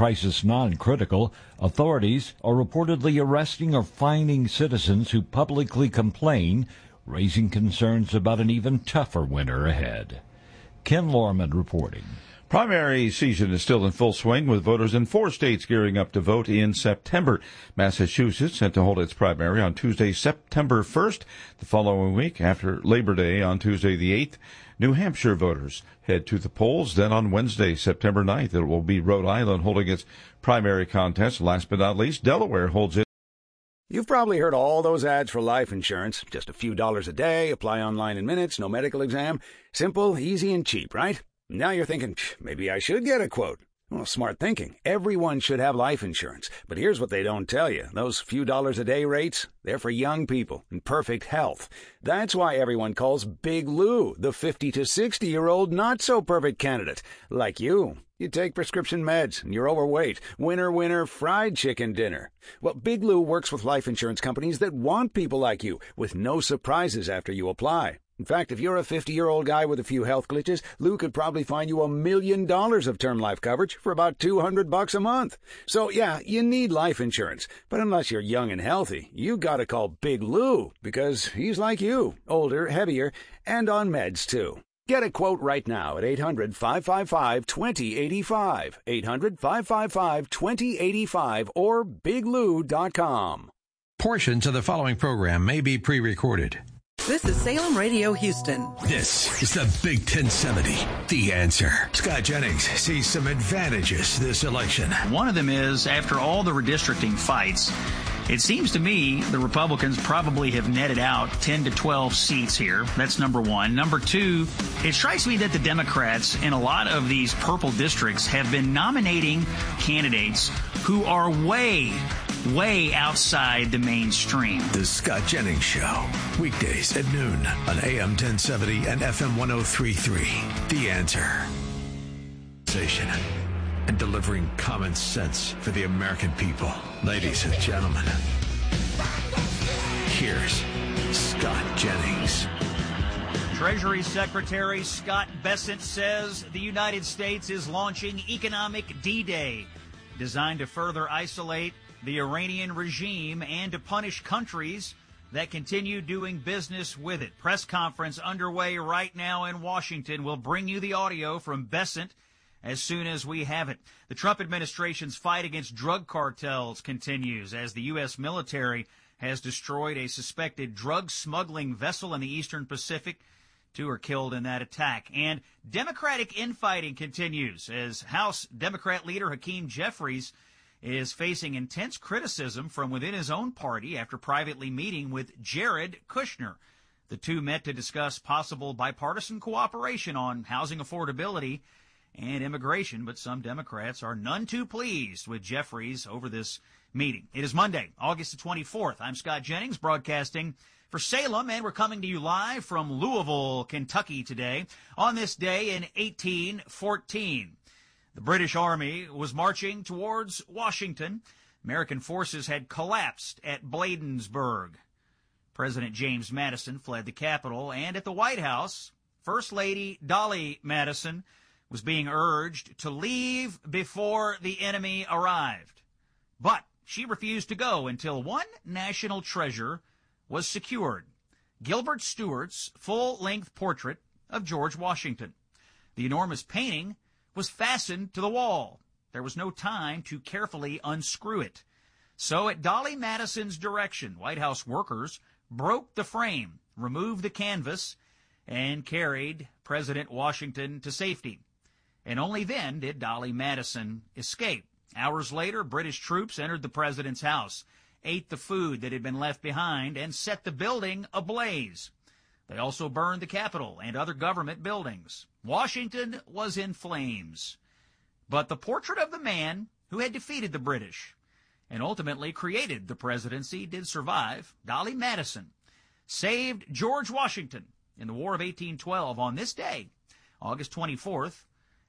crisis non-critical, authorities are reportedly arresting or fining citizens who publicly complain, raising concerns about an even tougher winter ahead. Ken Lorman reporting. Primary season is still in full swing, with voters in 4 states gearing up to vote in September. Massachusetts set to hold its primary on Tuesday, September 1st, the following week after Labor Day on Tuesday the 8th. New Hampshire voters head to the polls. Then on Wednesday, September 9th, it will be Rhode Island holding its primary contest. Last but not least, Delaware holds it. You've probably heard all those ads for life insurance. Just a few dollars a day, apply online in minutes, no medical exam. Simple, easy, and cheap, right? Now you're thinking, maybe I should get a quote. Well, smart thinking. Everyone should have life insurance. But here's what they don't tell you. Those few dollars a day rates, they're for young people in perfect health. That's why everyone calls Big Lou the 50 to 60-year-old not-so-perfect candidate. Like you. You take prescription meds, and you're overweight. Winner, winner, fried chicken dinner. Well, Big Lou works with life insurance companies that want people like you, with no surprises after you apply. In fact, if you're a 50-year-old guy with a few health glitches, Lou could probably find you $1 million of term life coverage for about $200 a month. So, yeah, you need life insurance. But unless you're young and healthy, you gotta call Big Lou, because he's like you, older, heavier, and on meds, too. Get a quote right now at 800-555-2085, 800-555-2085, or biglou.com. Portions of the following program may be pre-recorded. This is Salem Radio Houston. This is the Big 1070, The Answer. Scott Jennings sees some advantages this election. One of them is, after all the redistricting fights, it seems to me the Republicans probably have netted out 10 to 12 seats here. That's number one. Number two, it strikes me that the Democrats in a lot of these purple districts have been nominating candidates who are way outside the mainstream. The Scott Jennings Show, weekdays at noon on AM 1070 and FM 103.3. The Answer. Station. And delivering common sense for the American people. Ladies and gentlemen, here's Scott Jennings. Treasury Secretary Scott Bessent says the United States is launching Economic D-Day, designed to further isolate the Iranian regime and to punish countries that continue doing business with it. Press conference underway right now in Washington. We'll bring you the audio from Bessent as soon as we have it. The Trump administration's fight against drug cartels continues as the U.S. military has destroyed a suspected drug smuggling vessel in the Eastern Pacific. 2 are killed in that attack. And Democratic infighting continues as House Democrat leader Hakeem Jeffries is facing intense criticism from within his own party after privately meeting with Jared Kushner. The two met to discuss possible bipartisan cooperation on housing affordability and immigration, but some Democrats are none too pleased with Jeffries over this meeting. It is Monday, August the 24th. I'm Scott Jennings, broadcasting for Salem, and we're coming to you live from Louisville, Kentucky today. On this day in 1814, the British Army was marching towards Washington. American forces had collapsed at Bladensburg. President James Madison fled the Capitol, and at the White House, First Lady Dolly Madison was being urged to leave before the enemy arrived. But she refused to go until one national treasure was secured: Gilbert Stuart's full-length portrait of George Washington. The enormous painting was fastened to the wall. There was no time to carefully unscrew it. So at Dolly Madison's direction, White House workers broke the frame, removed the canvas, and carried President Washington to safety. And only then did Dolly Madison escape. Hours later, British troops entered the president's house, ate the food that had been left behind, and set the building ablaze. They also burned the Capitol and other government buildings. Washington was in flames. But the portrait of the man who had defeated the British and ultimately created the presidency did survive. Dolly Madison saved George Washington in the War of 1812 on this day, August 24th,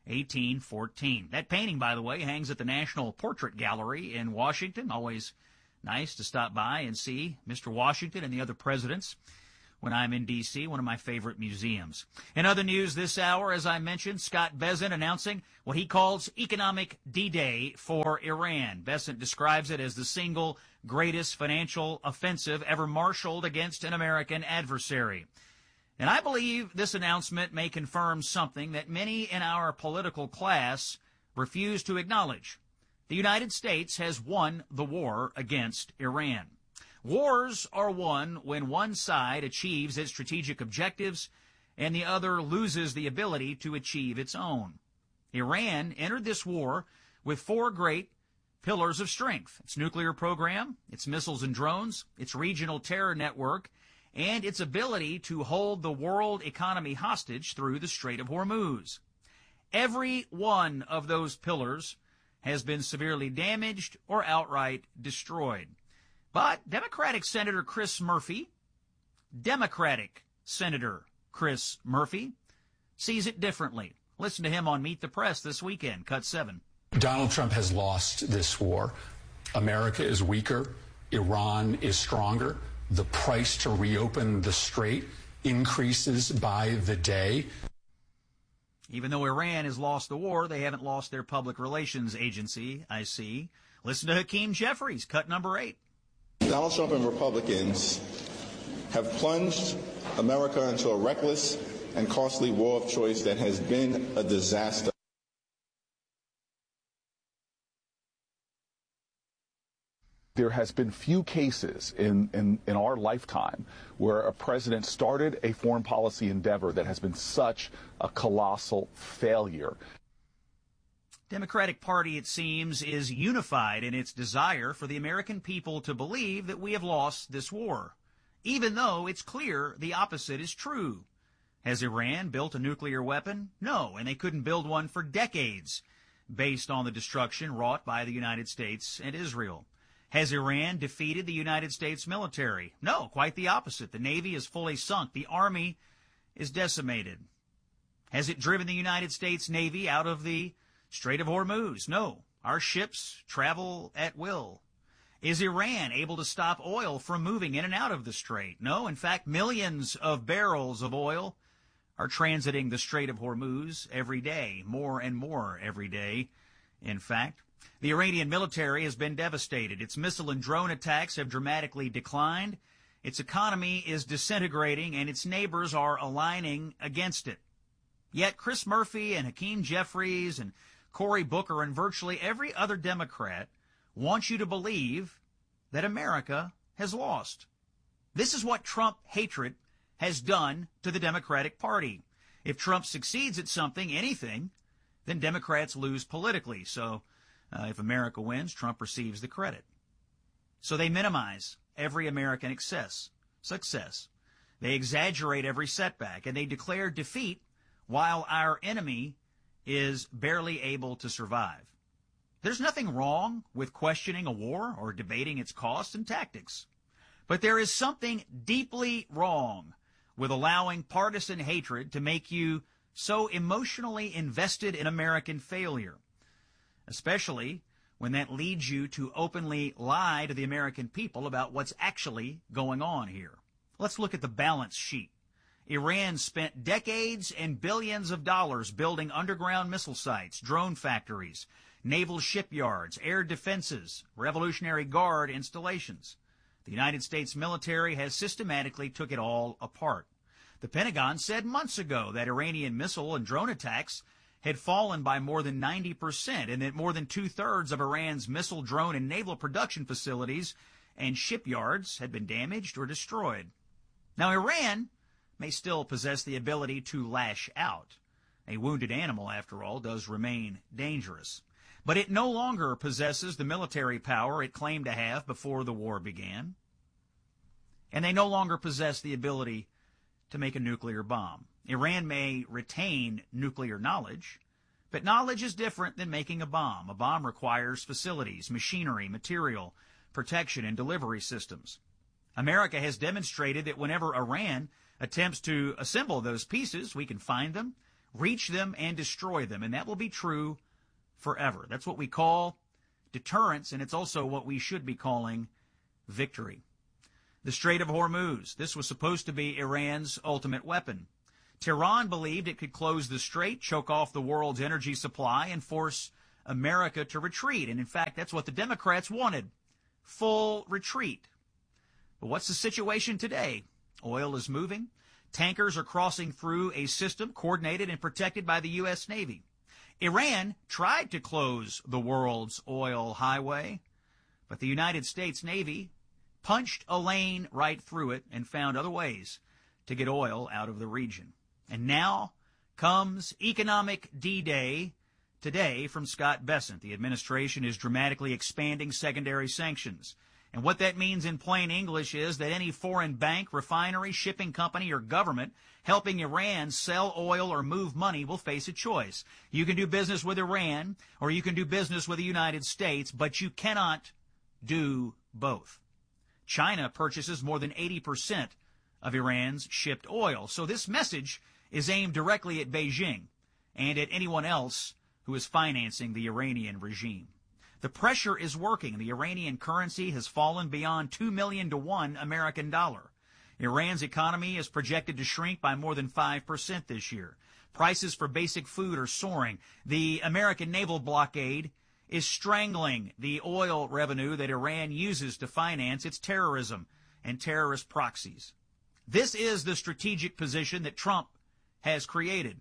1814. That painting, by the way, hangs at the National Portrait Gallery in Washington. Always nice to stop by and see Mr. Washington and the other presidents. when I'm in D.C., one of my favorite museums. In other news this hour, as I mentioned, Scott Bessent announcing what he calls economic D-Day for Iran. Bessent describes it as the single greatest financial offensive ever marshaled against an American adversary. And I believe this announcement may confirm something that many in our political class refuse to acknowledge. The United States has won the war against Iran. Wars are won when one side achieves its strategic objectives and the other loses the ability to achieve its own. Iran entered this war with four great pillars of strength: its nuclear program, its missiles and drones, its regional terror network, and its ability to hold the world economy hostage through the Strait of Hormuz. Every one of those pillars has been severely damaged or outright destroyed. But Democratic Senator Chris Murphy sees it differently. Listen to him on Meet the Press this weekend, Cut 7. Donald Trump has lost this war. America is weaker. Iran is stronger. The price to reopen the strait increases by the day. Even though Iran has lost the war, they haven't lost their public relations agency, I see. Listen to Hakeem Jeffries, Cut number 8. Donald Trump and Republicans have plunged America into a reckless and costly war of choice that has been a disaster. There has been few cases in our lifetime where a president started a foreign policy endeavor that has been such a colossal failure. Democratic Party, it seems, is unified in its desire for the American people to believe that we have lost this war, even though it's clear the opposite is true. Has Iran built a nuclear weapon? No, and they couldn't build one for decades, based on the destruction wrought by the United States and Israel. Has Iran defeated the United States military? No, quite the opposite. The Navy is fully sunk. The Army is decimated. Has it driven the United States Navy out of the Strait of Hormuz? No. Our ships travel at will. Is Iran able to stop oil from moving in and out of the strait? No. In fact, millions of barrels of oil are transiting the Strait of Hormuz every day, more and more every day, in fact. The Iranian military has been devastated. Its missile and drone attacks have dramatically declined. Its economy is disintegrating, and its neighbors are aligning against it. Yet Chris Murphy and Hakeem Jeffries and Cory Booker and virtually every other Democrat want you to believe that America has lost. This is what Trump hatred has done to the Democratic Party. If Trump succeeds at something, anything, then Democrats lose politically. So if America wins, Trump receives the credit. So they minimize every American success. They exaggerate every setback, and they declare defeat while our enemy is barely able to survive. There's nothing wrong with questioning a war or debating its costs and tactics. But there is something deeply wrong with allowing partisan hatred to make you so emotionally invested in American failure, especially when that leads you to openly lie to the American people about what's actually going on here. Let's look at the balance sheet. Iran spent decades and billions of dollars building underground missile sites, drone factories, naval shipyards, air defenses, Revolutionary Guard installations. The United States military has systematically took it all apart. The Pentagon said months ago that Iranian missile and drone attacks had fallen by more than 90%, and that more than two-thirds of Iran's missile, drone, and naval production facilities and shipyards had been damaged or destroyed. Now, Iran may still possess the ability to lash out. A wounded animal, after all, does remain dangerous. But it no longer possesses the military power it claimed to have before the war began. And they no longer possess the ability to make a nuclear bomb. Iran may retain nuclear knowledge, but knowledge is different than making a bomb. A bomb requires facilities, machinery, material, protection, and delivery systems. America has demonstrated that whenever Iran attempts to assemble those pieces, we can find them, reach them, and destroy them. And that will be true forever. That's what we call deterrence, and it's also what we should be calling victory. the Strait of Hormuz. This was supposed to be Iran's ultimate weapon. Tehran believed it could close the strait, choke off the world's energy supply, and force America to retreat. And in fact, that's what the Democrats wanted. Full retreat. But what's the situation today? Oil is moving. Tankers are crossing through a system coordinated and protected by the U.S. Navy. Iran tried to close the world's oil highway, but the United States Navy punched a lane right through it and found other ways to get oil out of the region. And now comes economic D-Day today from Scott Bessent. The administration is dramatically expanding secondary sanctions. And what that means in plain English is that any foreign bank, refinery, shipping company, or government helping Iran sell oil or move money will face a choice. You can do business with Iran or you can do business with the United States, but you cannot do both. China purchases more than 80% of Iran's shipped oil. So this message is aimed directly at Beijing and at anyone else who is financing the Iranian regime. The pressure is working. The Iranian currency has fallen beyond 2 million to 1 American dollar. Iran's economy is projected to shrink by more than 5% this year. Prices for basic food are soaring. The American naval blockade is strangling the oil revenue that Iran uses to finance its terrorism and terrorist proxies. This is the strategic position that Trump has created.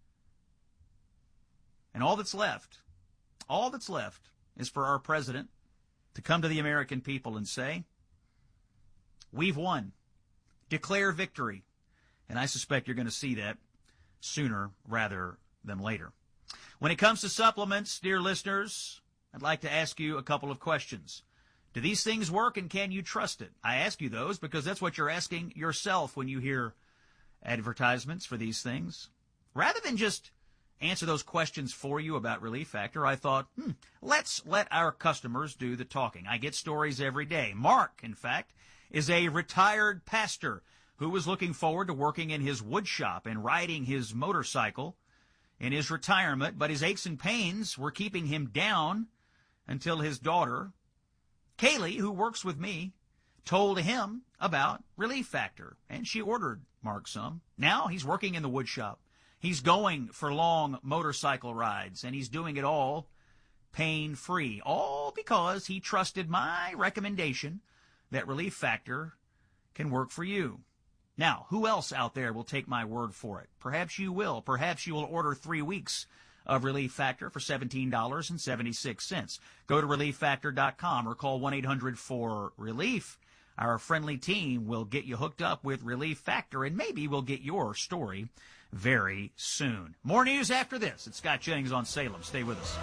And all that's left is for our president to come to the American people and say, we've won. Declare victory. And I suspect you're going to see that sooner rather than later. When it comes to supplements, dear listeners, I'd like to ask you a couple of questions. Do these things work and can you trust it? I ask you those because that's what you're asking yourself when you hear advertisements for these things. Rather than just answer those questions for you about Relief Factor, I thought, let's let our customers do the talking. I get stories every day. Mark, in fact, is a retired pastor who was looking forward to working in his wood shop and riding his motorcycle in his retirement, but his aches and pains were keeping him down until his daughter, Kaylee, who works with me, told him about Relief Factor, and she ordered Mark some. Now he's working in the wood shop. He's going for long motorcycle rides, and he's doing it all pain-free, all because he trusted my recommendation that Relief Factor can work for you. Now, who else out there will take my word for it? Perhaps you will. Perhaps you will order 3 weeks of Relief Factor for $17.76. Go to ReliefFactor.com or call 1-800-4RELIEF. Our friendly team will get you hooked up with Relief Factor, and maybe we'll get your story very soon. More news after this. It's Scott Jennings on Salem. Stay with us.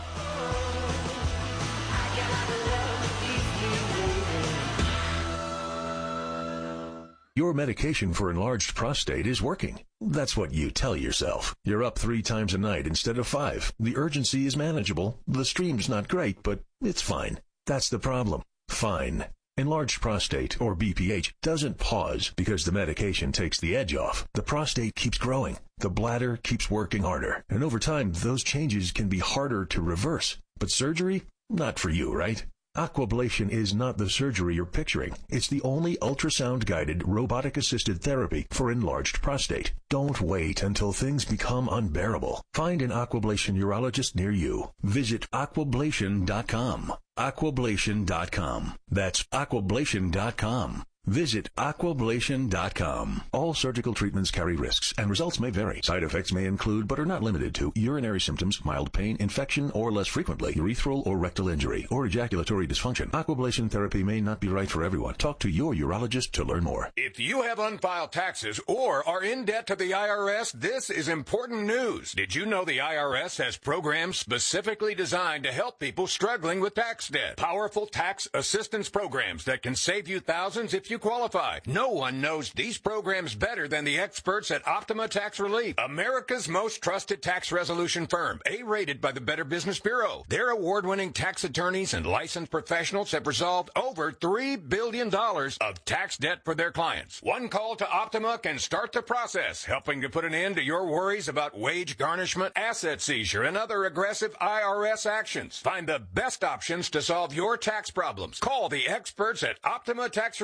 Your medication for enlarged prostate is working. That's what you tell yourself. You're up 3 times a night instead of 5. The urgency is manageable. The stream's not great, but it's fine. That's the problem. Fine. Enlarged prostate, or BPH, doesn't pause because the medication takes the edge off. The prostate keeps growing. The bladder keeps working harder. And over time, those changes can be harder to reverse. But surgery? Not for you, right? Aquablation is not the surgery you're picturing. It's the only ultrasound-guided, robotic-assisted therapy for enlarged prostate. Don't wait until things become unbearable. Find an Aquablation urologist near you. Visit Aquablation.com. Aquablation.com. That's Aquablation.com. Visit Aquablation.com. All surgical treatments carry risks, and results may vary. Side effects may include, but are not limited to, urinary symptoms, mild pain, infection, or less frequently, urethral or rectal injury, or ejaculatory dysfunction. Aquablation therapy may not be right for everyone. Talk to your urologist to learn more. If you have unfiled taxes or are in debt to the IRS, this is important news. Did you know the IRS has programs specifically designed to help people struggling with tax debt? Powerful tax assistance programs that can save you thousands if you qualify. No one knows these programs better than the experts at Optima Tax Relief, America's most trusted tax resolution firm, A-rated by the Better Business Bureau. Their award-winning tax attorneys and licensed professionals have resolved over $3 billion of tax debt for their clients. One call to Optima can start the process, helping to put an end to your worries about wage garnishment, asset seizure, and other aggressive IRS actions. Find the best options to solve your tax problems. Call the experts at Optima Tax Relief today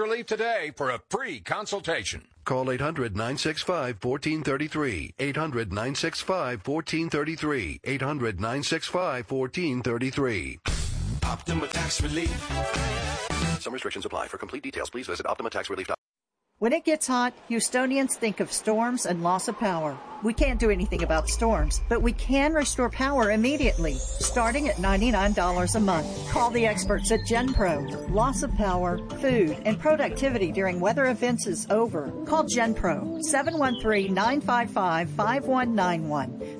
today for a free consultation. Call 800-965-1433. 800-965-1433. 800-965-1433. Optima Tax Relief. Some restrictions apply. For complete details, please visit OptimaTaxRelief.com. When it gets hot, Houstonians think of storms and loss of power. We can't do anything about storms, but we can restore power immediately, starting at $99 a month. Call the experts at GenPro. Loss of power, food, and productivity during weather events is over. Call GenPro, 713-955-5191,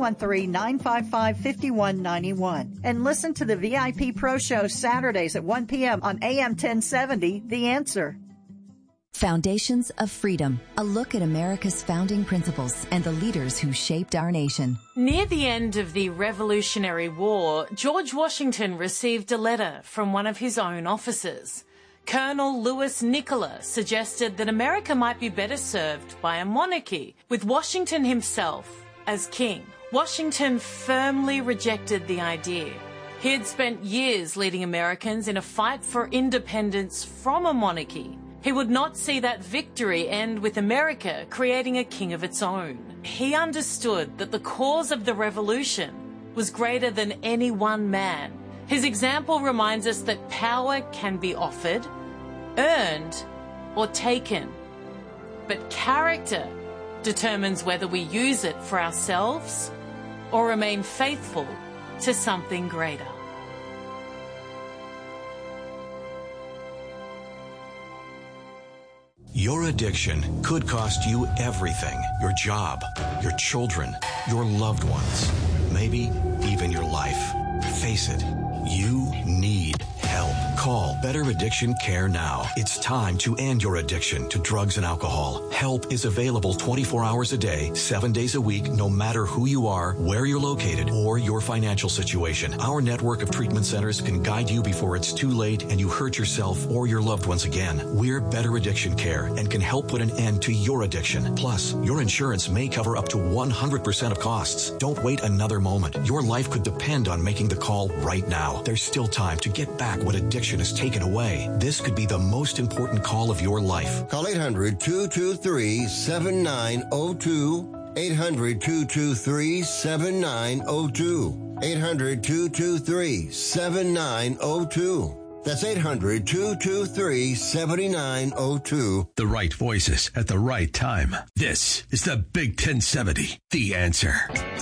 713-955-5191, and listen to the VIP Pro Show Saturdays at 1 p.m. on AM 1070, The Answer. Foundations of Freedom, a look at America's founding principles and the leaders who shaped our nation. Near the end of the Revolutionary War, George Washington received a letter from one of his own officers. Colonel Louis Nicola suggested that America might be better served by a monarchy, with Washington himself as king. Washington firmly rejected the idea. He had spent years leading Americans in a fight for independence from a monarchy. He would not see that victory end with America creating a king of its own. He understood that the cause of the revolution was greater than any one man. His example reminds us that power can be offered, earned, or taken. But character determines whether we use it for ourselves or remain faithful to something greater. Your addiction could cost you everything. Your job, your children, your loved ones, maybe even your life. Face it, you need help. Call Better Addiction Care now. It's time to end your addiction to drugs and alcohol. Help is available 24 hours a day, 7 days a week, no matter who you are, where you're located, or your financial situation. Our network of treatment centers can guide you before it's too late and you hurt yourself or your loved ones again. We're Better Addiction Care and can help put an end to your addiction. Plus, your insurance may cover up to 100% of costs. Don't wait another moment. Your life could depend on making the call right now. There's still time to get back what addiction has taken away. This could be the most important call of your life. Call 800-223-7902. 800-223-7902. 800-223-7902. That's 800-223-7902. The right voices at the right time. This is the Big 1070, The Answer.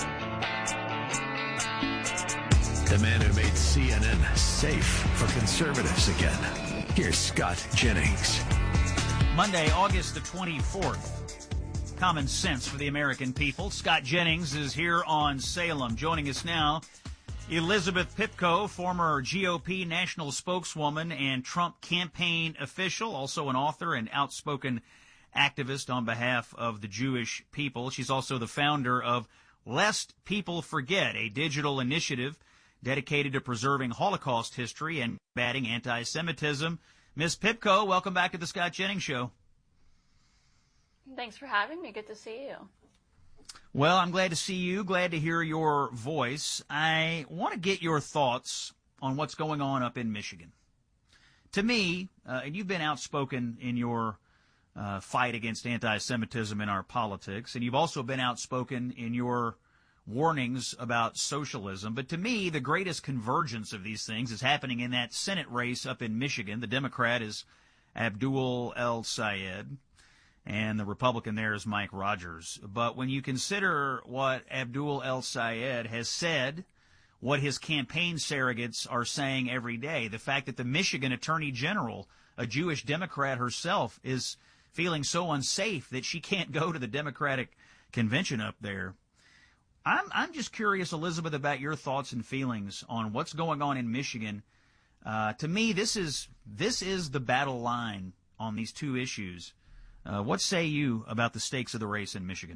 The man who made CNN safe for conservatives again. Here's Scott Jennings. Monday, August the 24th. Common sense for the American people. Scott Jennings is here on Salem. Joining us now, Elizabeth Pipko, former GOP national spokeswoman and Trump campaign official, also an author and outspoken activist on behalf of the Jewish people. She's also the founder of Lest People Forget, a digital initiative dedicated to preserving Holocaust history and combating anti-Semitism. Ms. Pipko, welcome back to the Scott Jennings Show. Thanks for having me. Good to see you. Well, I'm glad to see you. Glad to hear your voice. I want to get your thoughts on what's going on up in Michigan. To me, and you've been outspoken in your fight against anti-Semitism in our politics, and you've also been outspoken in your warnings about socialism. But to me, the greatest convergence of these things is happening in that Senate race up in Michigan. The Democrat is Abdul El-Sayed, and the Republican there is Mike Rogers. But when you consider what Abdul El-Sayed has said, what his campaign surrogates are saying every day, the fact that the Michigan Attorney General, a Jewish Democrat herself, is feeling so unsafe that she can't go to the Democratic convention up there. I'm just curious, Elizabeth, about your thoughts and feelings on what's going on in Michigan. To me, this is the battle line on these two issues. What say you about the stakes of the race in Michigan?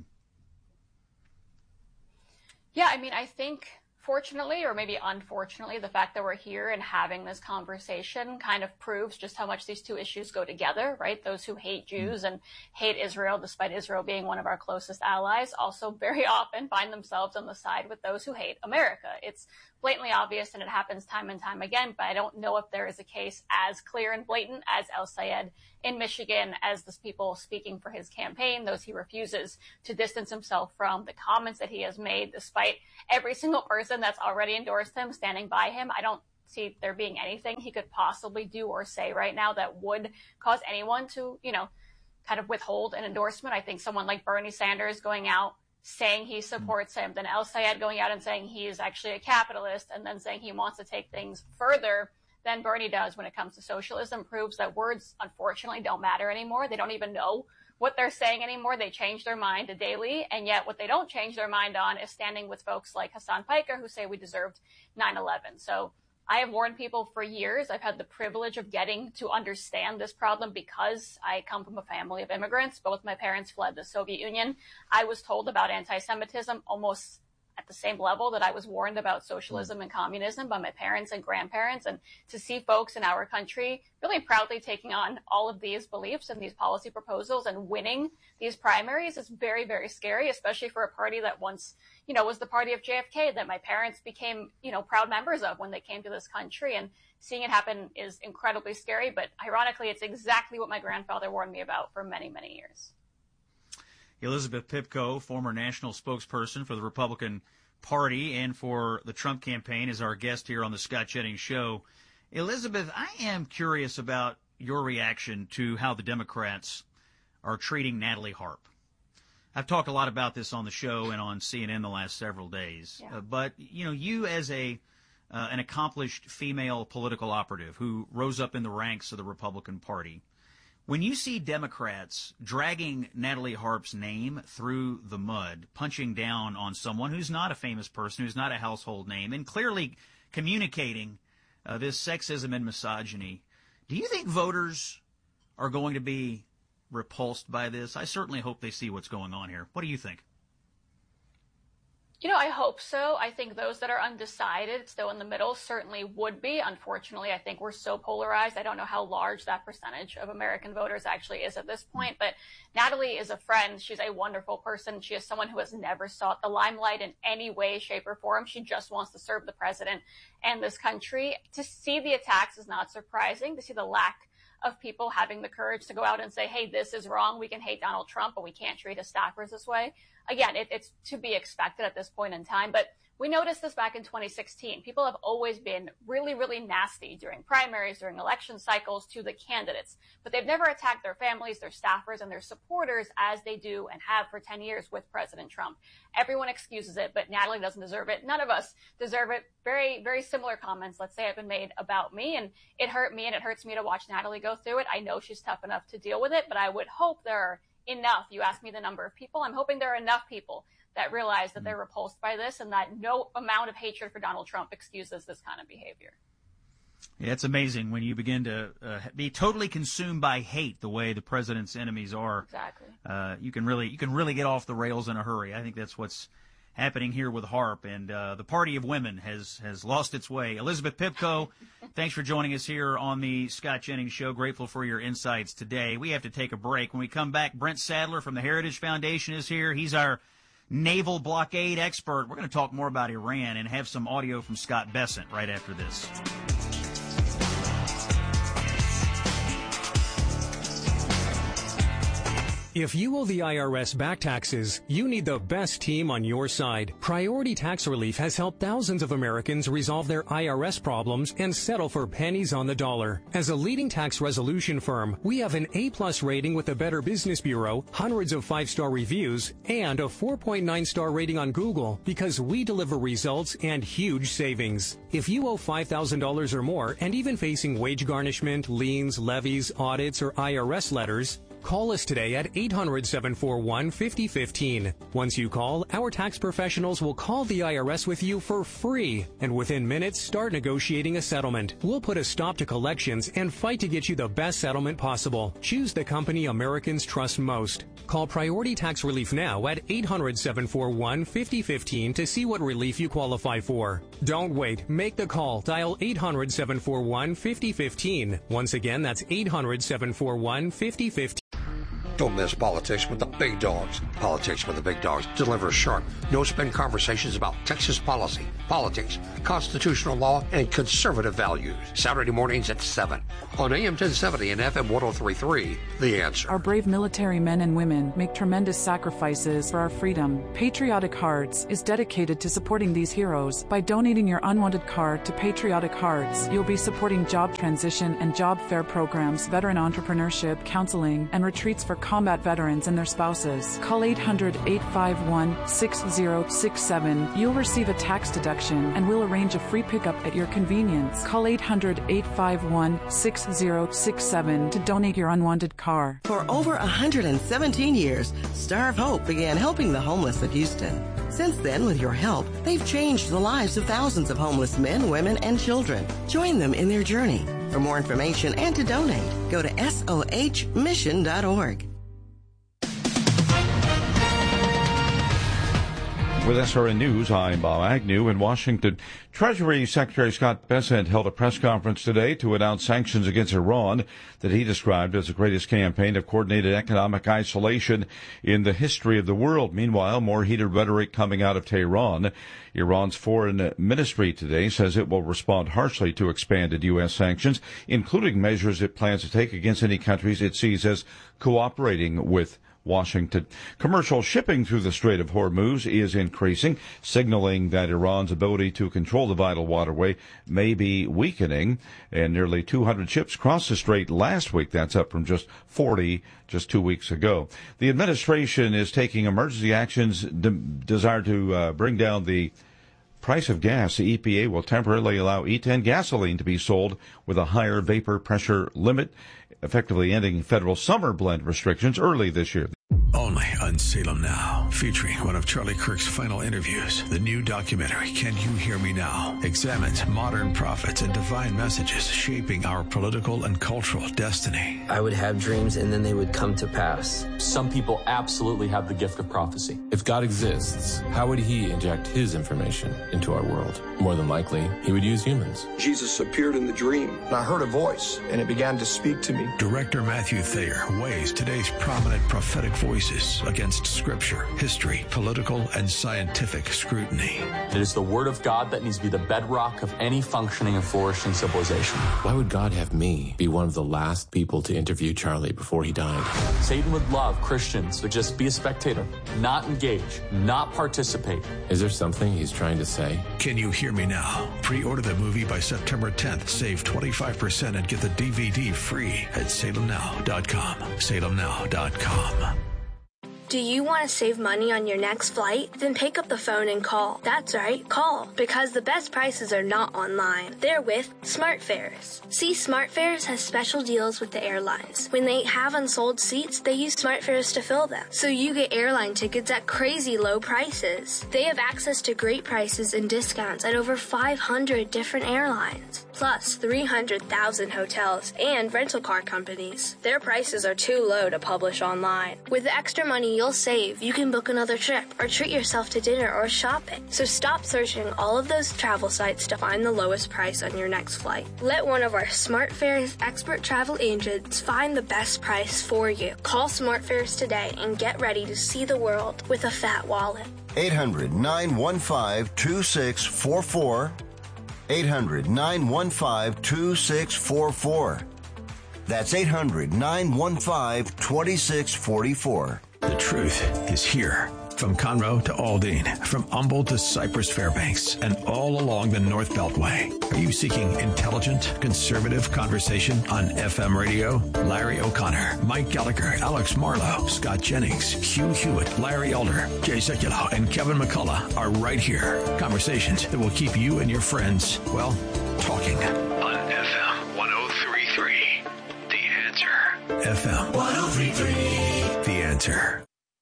Yeah, I mean, I think fortunately, or maybe unfortunately, the fact that we're here and having this conversation kind of proves just how much these two issues go together, right? Those who hate Jews and hate Israel, despite Israel being one of our closest allies, also very often find themselves on the side with those who hate America. It's blatantly obvious, and it happens time and time again, but I don't know if there is a case as clear and blatant as El-Sayed in Michigan, as the people speaking for his campaign, those he refuses to distance himself from, the comments that he has made, despite every single person that's already endorsed him standing by him. I don't see there being anything he could possibly do or say right now that would cause anyone to, kind of withhold an endorsement. I think someone like Bernie Sanders going out saying he supports him, then El-Sayed going out and saying he is actually a capitalist, and then saying he wants to take things further than Bernie does when it comes to socialism, proves that words, unfortunately, don't matter anymore. They don't even know what they're saying anymore. They change their mind daily, and yet what they don't change their mind on is standing with folks like Hassan Piker, who say we deserved 9/11. So I have warned people for years. I've had the privilege of getting to understand this problem because I come from a family of immigrants. Both my parents fled the Soviet Union. I was told about anti-Semitism almost at the same level that I was warned about socialism and communism by my parents and grandparents. And to see folks in our country really proudly taking on all of these beliefs and these policy proposals and winning these primaries is very, very scary, especially for a party that once, was the party of JFK that my parents became, proud members of when they came to this country. And seeing it happen is incredibly scary. But ironically, it's exactly what my grandfather warned me about for many, many years. Elizabeth Pipko, former national spokesperson for the Republican Party and for the Trump campaign, is our guest here on the Scott Jennings Show. Elizabeth, I am curious about your reaction to how the Democrats are treating Natalie Harp. I've talked a lot about this on the show and on CNN the last several days. Yeah. But, you as an accomplished female political operative who rose up in the ranks of the Republican Party, when you see Democrats dragging Natalie Harp's name through the mud, punching down on someone who's not a famous person, who's not a household name, and clearly communicating this sexism and misogyny, do you think voters are going to be repulsed by this? I certainly hope they see what's going on here. What do you think? I hope so. I think those that are undecided, still in the middle, certainly would be. Unfortunately, I think we're so polarized. I don't know how large that percentage of American voters actually is at this point. But Natalie is a friend. She's a wonderful person. She is someone who has never sought the limelight in any way, shape, or form. She just wants to serve the president and this country. To see the attacks is not surprising. To see the lack of people having the courage to go out and say, hey, this is wrong. We can hate Donald Trump, but we can't treat his staffers this way. Again, it's to be expected at this point in time. But we noticed this back in 2016. People have always been really, really nasty during primaries, during election cycles to the candidates. But they've never attacked their families, their staffers, and their supporters as they do and have for 10 years with President Trump. Everyone excuses it, but Natalie doesn't deserve it. None of us deserve it. Very, very similar comments, let's say, have been made about me. And it hurt me, and it hurts me to watch Natalie go through it. I know she's tough enough to deal with it, but I would hope there are enough. You asked me the number of people. I'm hoping there are enough people that realize that they're repulsed by this and that no amount of hatred for Donald Trump excuses this kind of behavior. Yeah, it's amazing when you begin to be totally consumed by hate the way the president's enemies are. Exactly. You can really get off the rails in a hurry. I think that's what's happening here with Harp, and the party of women has lost its way. Elizabeth Pipko, thanks for joining us here on the Scott Jennings Show. Grateful for your insights today. We have to take a break. When we come back, Brent Sadler from the Heritage Foundation is here. He's our naval blockade expert. We're going to talk more about Iran and have some audio from Scott Bessent right after this. If you owe the IRS back taxes, you need the best team on your side. Priority Tax Relief has helped thousands of Americans resolve their IRS problems and settle for pennies on the dollar. As a leading tax resolution firm, we have an A+ rating with the Better Business Bureau, hundreds of 5-star reviews, and a 4.9-star rating on Google because we deliver results and huge savings. If you owe $5,000 or more and even facing wage garnishment, liens, levies, audits, or IRS letters, call us today at 800-741-5015. Once you call, our tax professionals will call the IRS with you for free, and within minutes start negotiating a settlement. We'll put a stop to collections and fight to get you the best settlement possible. Choose the company Americans trust most. Call Priority Tax Relief now at 800-741-5015 to see what relief you qualify for. Don't wait. Make the call. Dial 800-741-5015. Once again, that's 800-741-5015. Don't miss Politics with the Big Dogs. Politics with the Big Dogs delivers sharp, no-spin conversations about Texas policy, politics, constitutional law, and conservative values. Saturday mornings at 7 on AM 1070 and FM 103.3, The Answer. Our brave military men and women make tremendous sacrifices for our freedom. Patriotic Hearts is dedicated to supporting these heroes. By donating your unwanted card to Patriotic Hearts, you'll be supporting job transition and job fair programs, veteran entrepreneurship, counseling, and retreats for combat veterans and their spouses. Call 800-851-6067. You'll receive a tax deduction and we'll arrange a free pickup at your convenience. Call 800-851-6067 to donate your unwanted car. For over 117 years, Star of Hope began helping the homeless of Houston. Since then, with your help, they've changed the lives of thousands of homeless men, women, and children. Join them in their journey. For more information and to donate, go to sohmission.org. With SRN News, I'm Bob Agnew in Washington. Treasury Secretary Scott Bessent held a press conference today to announce sanctions against Iran that he described as the greatest campaign of coordinated economic isolation in the history of the world. Meanwhile, more heated rhetoric coming out of Tehran. Iran's foreign ministry today says it will respond harshly to expanded U.S. sanctions, including measures it plans to take against any countries it sees as cooperating with Washington. Commercial shipping through the Strait of Hormuz is increasing, signaling that Iran's ability to control the vital waterway may be weakening. And nearly 200 ships crossed the strait last week. That's up from just 40 just 2 weeks ago. The administration is taking emergency actions designed to bring down the price of gas. The EPA will temporarily allow E10 gasoline to be sold with a higher vapor pressure limit, effectively ending federal summer blend restrictions early this year. Only on Salem Now, featuring one of Charlie Kirk's final interviews. The new documentary, Can You Hear Me Now?, examines modern prophets and divine messages shaping our political and cultural destiny. I would have dreams and then they would come to pass. Some people absolutely have the gift of prophecy. If God exists, how would he inject his information into our world? More than likely, he would use humans. Jesus appeared in the dream, and I heard a voice, and it began to speak to me. Director Matthew Thayer weighs today's prominent prophetic voices against scripture, history, political, and scientific scrutiny. It is the word of God that needs to be the bedrock of any functioning and flourishing civilization. Why would God have me be one of the last people to interview Charlie before he died? Satan would love Christians to just be a spectator, not engage, not participate. Is there something he's trying to say? Can You Hear Me Now? Pre-order the movie by September 10th. Save 25% and get the DVD free at salemnow.com. salemnow.com. Do you want to save money on your next flight? Then pick up the phone and call. That's right, call. Because the best prices are not online. They're with SmartFares. See, SmartFares has special deals with the airlines. When they have unsold seats, they use SmartFares to fill them. So you get airline tickets at crazy low prices. They have access to great prices and discounts at over 500 different airlines. Plus 300,000 hotels and rental car companies. Their prices are too low to publish online. With the extra money you'll save, you can book another trip or treat yourself to dinner or shopping. So stop searching all of those travel sites to find the lowest price on your next flight. Let one of our SmartFares expert travel agents find the best price for you. Call SmartFares today and get ready to see the world with a fat wallet. 800-915-2644. 800-915-2644. That's 800-915-2644. The truth is here. From Conroe to Aldine, from Humboldt to Cypress Fairbanks, and all along the North Beltway. Are you seeking intelligent, conservative conversation on FM radio? Larry O'Connor, Mike Gallagher, Alex Marlowe, Scott Jennings, Hugh Hewitt, Larry Elder, Jay Sekulow, and Kevin McCullough are right here. Conversations that will keep you and your friends, well, talking. On FM 103.3, The Answer. FM 103.3, The Answer.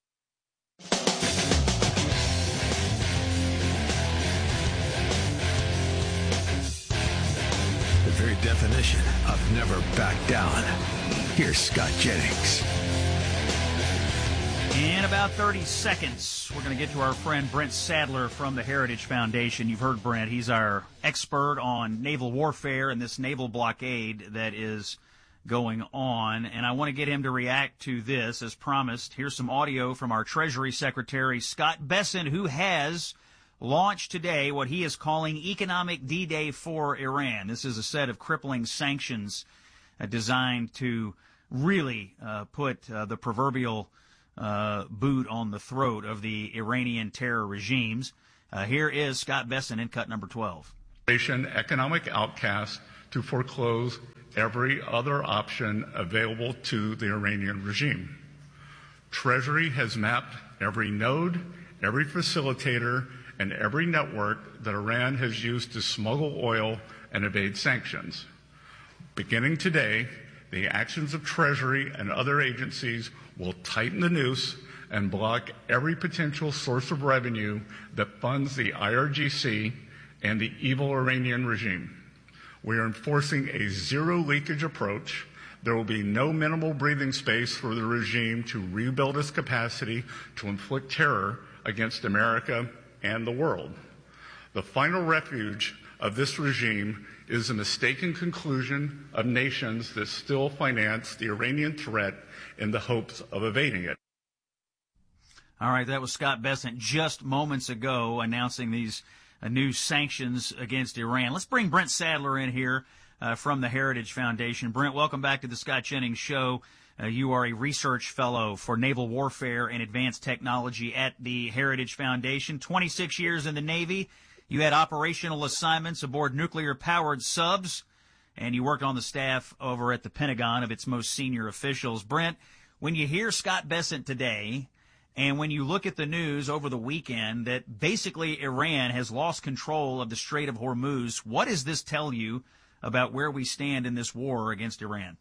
Very definition of never back down. Here's Scott Jennings. In about 30 seconds, we're going to get to our friend Brent Sadler from the Heritage Foundation. You've heard Brent. He's our expert on naval warfare and this naval blockade that is going on, and I want to get him to react to this as promised. Here's some audio from our Treasury Secretary, Scott Bessent, who has launched today what he is calling Economic D-Day for Iran. This is a set of crippling sanctions designed to really put the proverbial boot on the throat of the Iranian terror regimes. Here is Scott Bessent in cut number 12. Economic outcast to foreclose every other option available to the Iranian regime. Treasury has mapped every node, every facilitator, and every network that Iran has used to smuggle oil and evade sanctions. Beginning today, the actions of Treasury and other agencies will tighten the noose and block every potential source of revenue that funds the IRGC and the evil Iranian regime. We are enforcing a zero leakage approach. There will be no minimal breathing space for the regime to rebuild its capacity to inflict terror against America and the world. The final refuge of this regime is the mistaken conclusion of nations that still finance the Iranian threat in the hopes of evading it. All right, that was Scott Bessent just moments ago announcing these new sanctions against Iran. Let's bring Brent Sadler in here from the Heritage Foundation. Brent, welcome back to the Scott Jennings Show. You are a research fellow for naval warfare and advanced technology at the Heritage Foundation. 26 years in the Navy. You had operational assignments aboard nuclear-powered subs, and you worked on the staff over at the Pentagon of its most senior officials. Brent, when you hear Scott Bessent today, and when you look at the news over the weekend that basically Iran has lost control of the Strait of Hormuz, what does this tell you about where we stand in this war against Iran?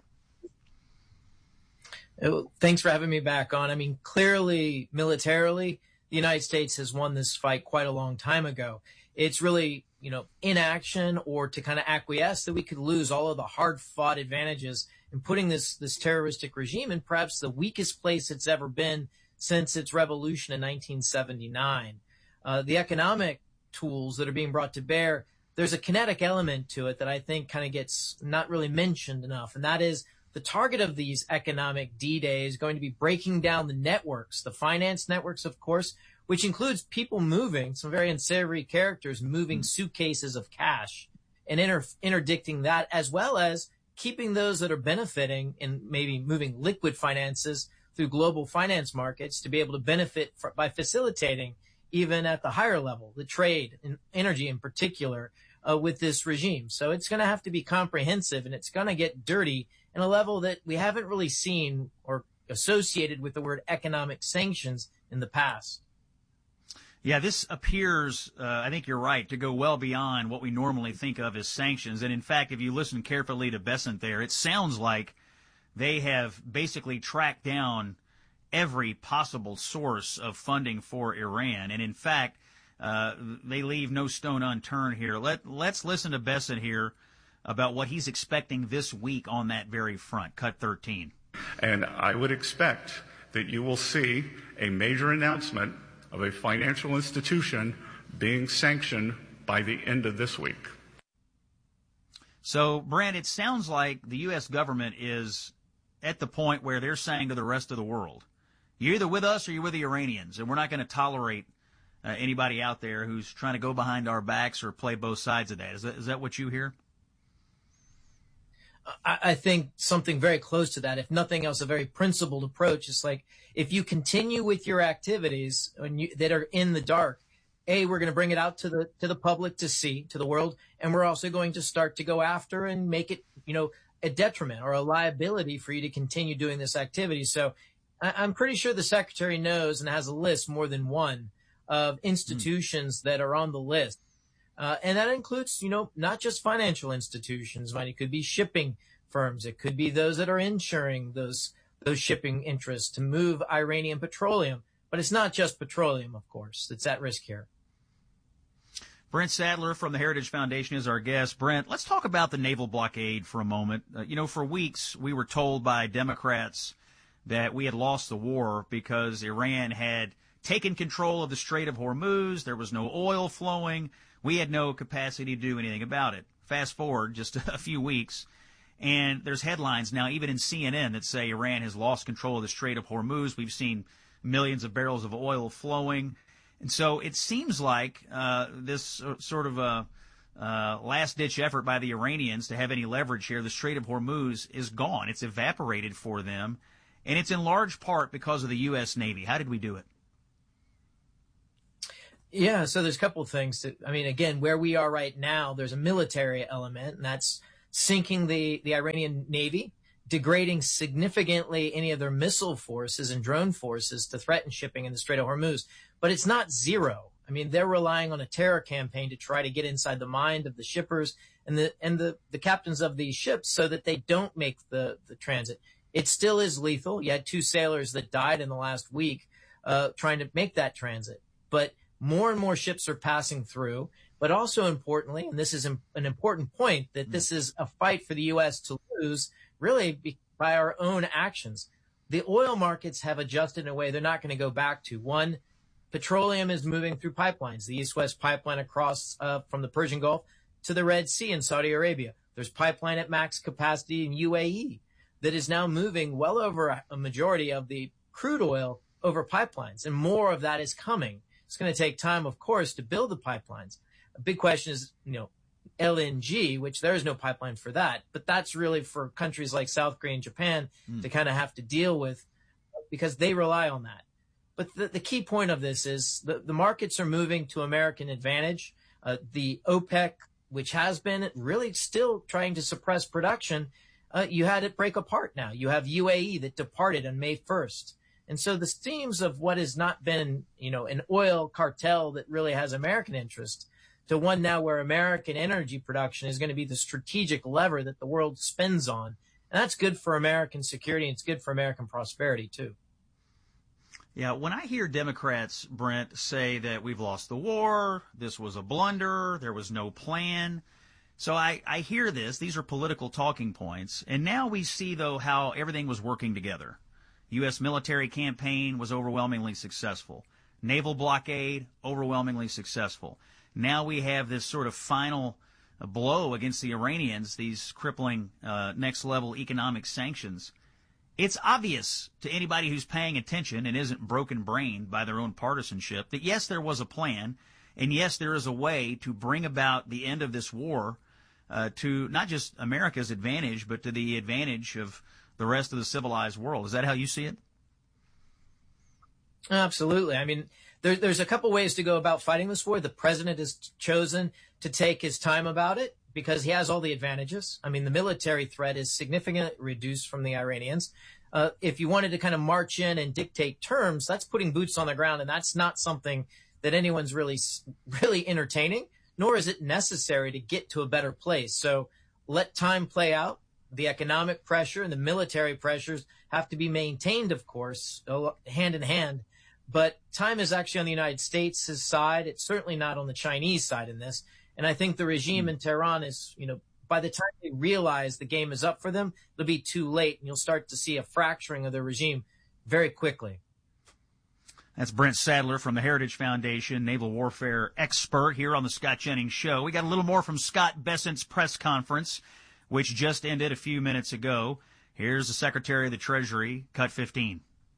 Thanks for having me back on. I mean, clearly, militarily, the United States has won this fight quite a long time ago. It's really, inaction or to kind of acquiesce that we could lose all of the hard-fought advantages in putting this terroristic regime in perhaps the weakest place it's ever been since its revolution in 1979. The economic tools that are being brought to bear, there's a kinetic element to it that I think kind of gets not really mentioned enough, and that is the target of these economic D-Day is going to be breaking down the networks, the finance networks, of course, which includes people moving, some very unsavory characters moving suitcases of cash and interdicting that, as well as keeping those that are benefiting and maybe moving liquid finances through global finance markets to be able to benefit by facilitating, even at the higher level, the trade and energy in particular with this regime. So it's going to have to be comprehensive, and it's going to get dirty in a level that we haven't really seen or associated with the word economic sanctions in the past. Yeah, this appears, I think you're right, to go well beyond what we normally think of as sanctions. And in fact, if you listen carefully to Bessent there, it sounds like they have basically tracked down every possible source of funding for Iran. And in fact, they leave no stone unturned here. Let's listen to Bessent here about what he's expecting this week on that very front. Cut 13. And I would expect that you will see a major announcement of a financial institution being sanctioned by the end of this week. So, Brent, it sounds like the U.S. government is at the point where they're saying to the rest of the world, you're either with us or you're with the Iranians, and we're not going to tolerate anybody out there who's trying to go behind our backs or play both sides of that. Is that what you hear? I think something very close to that, if nothing else, a very principled approach. It's like, if you continue with your activities that are in the dark, we're going to bring it out to the public to see, to the world, and we're also going to start to go after and make it, a detriment or a liability for you to continue doing this activity. So I'm pretty sure the secretary knows and has a list, more than one, of institutions that are on the list. And that includes, not just financial institutions, right? It could be shipping firms. It could be those that are insuring those shipping interests to move Iranian petroleum. But it's not just petroleum, of course, that's at risk here. Brent Sadler from the Heritage Foundation is our guest. Brent, let's talk about the naval blockade for a moment. For weeks we were told by Democrats that we had lost the war because Iran had taken control of the Strait of Hormuz. There was no oil flowing. We had no capacity to do anything about it. Fast forward just a few weeks, And there's headlines now, even in CNN, that say Iran has lost control of the Strait of Hormuz. We've seen millions of barrels of oil flowing. And so it seems like this sort of a last-ditch effort by the Iranians to have any leverage here, the Strait of Hormuz is gone. It's evaporated for them, and it's in large part because of the U.S. Navy. How did we do it? Yeah, so there's a couple of things. Again, where we are right now, there's a military element, and that's sinking the Iranian Navy, degrading significantly any of their missile forces and drone forces to threaten shipping in the Strait of Hormuz. But it's not zero. They're relying on a terror campaign to try to get inside the mind of the shippers and the captains of these ships so that they don't make the transit. It still is lethal. You had 2 sailors that died in the last week trying to make that transit. But more and more ships are passing through. But also importantly, and this is an important point, that this is a fight for the U.S. to lose really by our own actions. The oil markets have adjusted in a way they're not going to go back to. One, petroleum is moving through pipelines, the East-West pipeline across from the Persian Gulf to the Red Sea in Saudi Arabia. There's pipeline at max capacity in UAE that is now moving well over a majority of the crude oil over pipelines, and more of that is coming. It's going to take time, of course, to build the pipelines. A big question is, LNG, which there is no pipeline for that, but that's really for countries like South Korea and Japan to kind of have to deal with because they rely on that. But the key point of this is the markets are moving to American advantage. The OPEC, which has been really still trying to suppress production, you had it break apart now. You have UAE that departed on May 1st. And so the themes of what has not been, an oil cartel that really has American interest to one now where American energy production is going to be the strategic lever that the world spends on. And that's good for American security, and it's good for American prosperity, too. Yeah, when I hear Democrats, Brent, say that we've lost the war, this was a blunder, there was no plan. So I hear this. These are political talking points. And now we see, though, how everything was working together. U.S. military campaign was overwhelmingly successful. Naval blockade, overwhelmingly successful. Now we have this sort of final blow against the Iranians, these crippling next-level economic sanctions. It's obvious to anybody who's paying attention and isn't broken-brained by their own partisanship that, yes, there was a plan, and, yes, there is a way to bring about the end of this war to not just America's advantage, but to the advantage of the rest of the civilized world. Is that how you see it? Absolutely. There's a couple ways to go about fighting this war. The president has chosen to take his time about it because he has all the advantages. The military threat is significantly reduced from the Iranians. If you wanted to kind of march in and dictate terms, that's putting boots on the ground, and that's not something that anyone's really entertaining, nor is it necessary to get to a better place. So let time play out. The economic pressure and the military pressures have to be maintained, of course, hand in hand. But time is actually on the United States' side. It's certainly not on the Chinese side in this. And I think the regime in Tehran is, by the time they realize the game is up for them, it'll be too late. And you'll start to see a fracturing of the regime very quickly. That's Brent Sadler from the Heritage Foundation, naval warfare expert here on the Scott Jennings Show. We got a little more from Scott Bessent's press conference, which just ended a few minutes ago. Here's the Secretary of the Treasury, cut 15.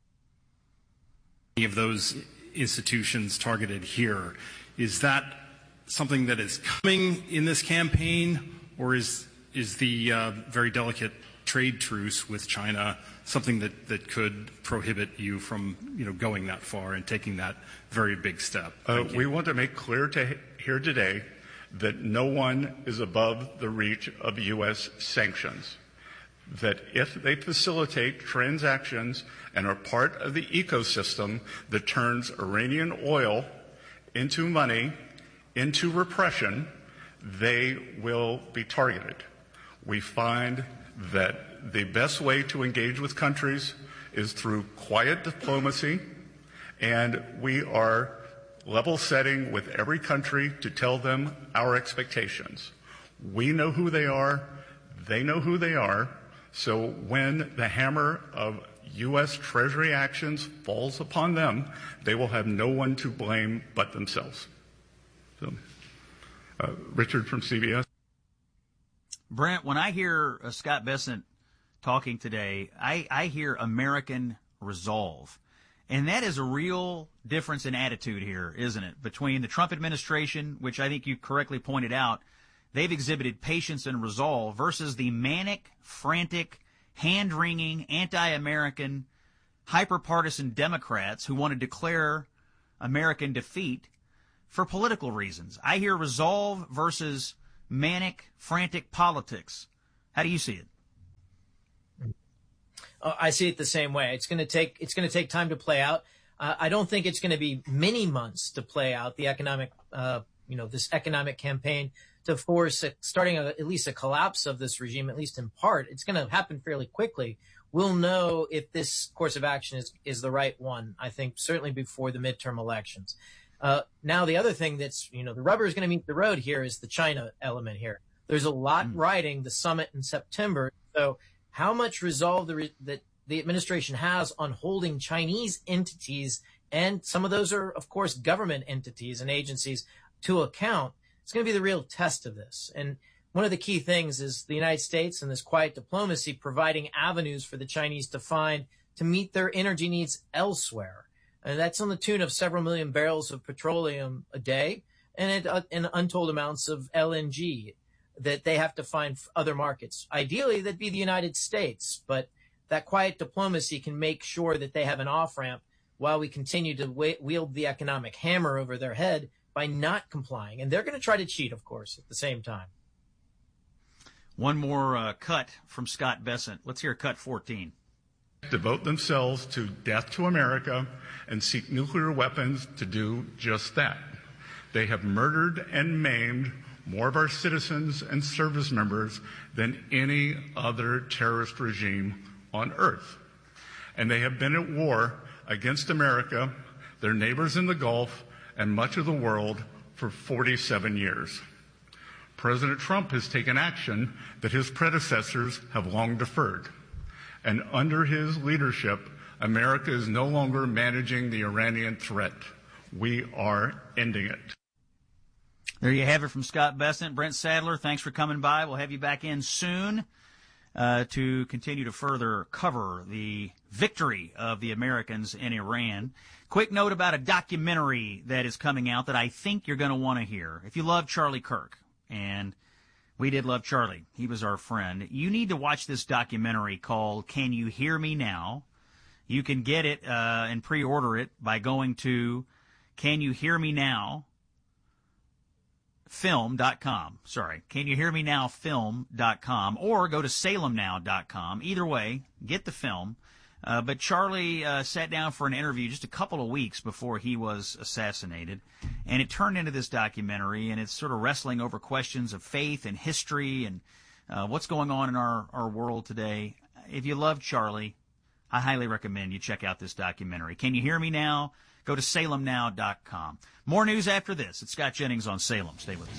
Of those institutions targeted here, is that something that is coming in this campaign, or is the very delicate trade truce with China something that could prohibit you from going that far and taking that very big step? We want to make clear here today that no one is above the reach of U.S. sanctions. That if they facilitate transactions and are part of the ecosystem that turns Iranian oil into money, into repression, they will be targeted. We find that the best way to engage with countries is through quiet diplomacy, and we are level setting with every country to tell them our expectations. We know who they are. They know who they are. So when the hammer of U.S. Treasury actions falls upon them, they will have no one to blame but themselves. So, Richard from CBS. Brent, when I hear Scott Bessent talking today, I hear American resolve. And that is a real difference in attitude here, isn't it? Between the Trump administration, which I think you correctly pointed out, they've exhibited patience and resolve, versus the manic, frantic, hand-wringing, anti-American, hyper-partisan Democrats who want to declare American defeat for political reasons. I hear resolve versus manic, frantic politics. How do you see it? I see it the same way. It's going to take time to play out. I don't think it's going to be many months to play out the economic, this economic campaign to force at least a collapse of this regime, at least in part. It's going to happen fairly quickly. We'll know if this course of action is the right one, I think, certainly before the midterm elections. Now, the other thing that's, the rubber is going to meet the road here is the China element here. There's a lot riding the summit in September. So how much resolve that the administration has on holding Chinese entities, and some of those are, of course, government entities and agencies, to account, it's going to be the real test of this. And one of the key things is the United States and this quiet diplomacy providing avenues for the Chinese to meet their energy needs elsewhere. And that's on the tune of several million barrels of petroleum a day and untold amounts of LNG that they have to find other markets. Ideally, that'd be the United States, but that quiet diplomacy can make sure that they have an off-ramp while we continue to wield the economic hammer over their head by not complying. And they're going to try to cheat, of course, at the same time. One more cut from Scott Bessent. Let's hear cut 14. Devote themselves to death to America and seek nuclear weapons to do just that. They have murdered and maimed more of our citizens and service members than any other terrorist regime on earth. And they have been at war against America, their neighbors in the Gulf, and much of the world for 47 years. President Trump has taken action that his predecessors have long deferred. And under his leadership, America is no longer managing the Iranian threat. We are ending it. There you have it from Scott Bessent. Brent Sadler, thanks for coming by. We'll have you back in soon to continue to further cover the victory of the Americans in Iran. Quick note about a documentary that is coming out that I think you're going to want to hear. If you love Charlie Kirk, and we did love Charlie, he was our friend, you need to watch this documentary called Can You Hear Me Now? You can get it and pre-order it by going to CanYouHearMeNow.film.com. Sorry, CanYouHearMeNow.film.com, or go to SalemNow.com. Either way, get the film. But Charlie sat down for an interview just a couple of weeks before he was assassinated, and it turned into this documentary, and it's sort of wrestling over questions of faith and history and what's going on in our world today. If you love Charlie, I highly recommend you check out this documentary. Can You Hear Me Now? Go to SalemNow.com. More news after this. It's Scott Jennings on Salem. Stay with us.